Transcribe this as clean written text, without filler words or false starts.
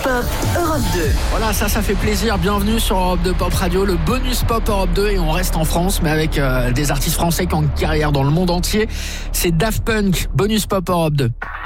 Pop Europe 2. Voilà, ça fait plaisir. Bienvenue sur Europe 2 Pop Radio, le bonus Pop Europe 2. Et on reste en France, mais avec des artistes français qui ont une carrière dans le monde entier. C'est Daft Punk, bonus Pop Europe 2.